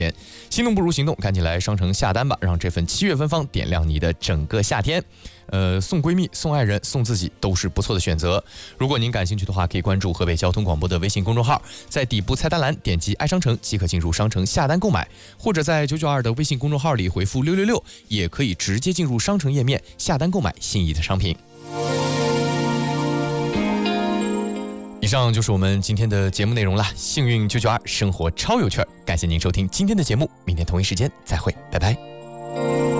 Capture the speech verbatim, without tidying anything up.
心动不如行动，赶紧来商城下单吧，让这份七月芬芳点亮你的整个夏天。呃，送闺蜜、送爱人、送自己都是不错的选择。如果您感兴趣的话，可以关注河北交通广播的微信公众号，在底部菜单栏点击爱商城即可进入商城下单购买，或者在九九二的微信公众号里回复六六六，也可以直接进入商城页面下单购买心仪的商品。以上就是我们今天的节目内容了。幸运九九二，生活超有趣儿，感谢您收听今天的节目，明天同一时间再会，拜拜。